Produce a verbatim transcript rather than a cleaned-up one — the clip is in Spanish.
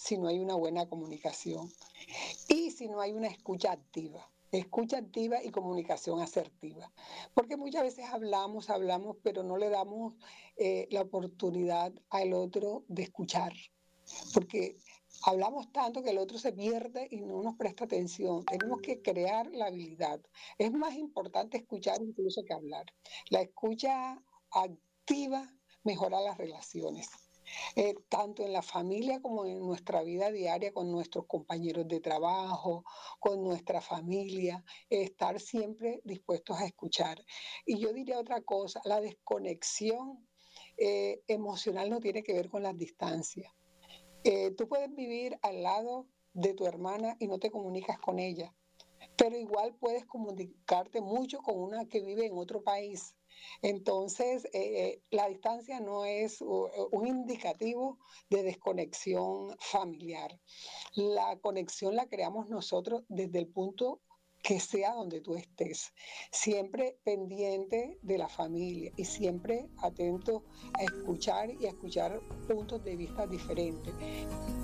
si no hay una buena comunicación y si no hay una escucha activa. Escucha activa y comunicación asertiva. Porque muchas veces hablamos, hablamos, pero no le damos eh, la oportunidad al otro de escuchar. Porque hablamos tanto que el otro se pierde y no nos presta atención. Tenemos que crear la habilidad. Es más importante escuchar incluso que hablar. La escucha activa mejora las relaciones. Eh, tanto en la familia como en nuestra vida diaria con nuestros compañeros de trabajo, con nuestra familia, eh, estar siempre dispuestos a escuchar. Y yo diría otra cosa, la desconexión eh, emocional no tiene que ver con las distancias. Eh, tú puedes vivir al lado de tu hermana y no te comunicas con ella, pero igual puedes comunicarte mucho con una que vive en otro país. Entonces, eh, la distancia no es uh, un indicativo de desconexión familiar. La conexión la creamos nosotros desde el punto que sea donde tú estés, siempre pendiente de la familia y siempre atento a escuchar y a escuchar puntos de vista diferentes.